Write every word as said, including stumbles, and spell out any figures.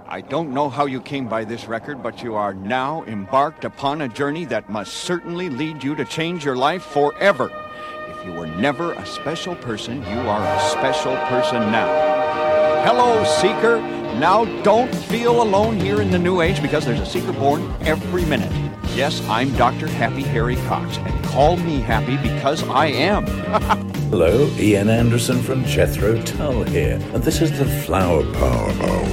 I don't know how you came by this record, but you are now embarked upon a journey that must certainly lead you to change your life forever. If you were never a special person, you are a special person now. Hello, Seeker. Now, don't feel alone here in the New Age, because there's a Seeker born every minute. Yes, I'm Doctor Happy Harry Cox, and call me happy because I am. Hello, Ian Anderson from Jethro Tull here, and this is the Flower Power Hour.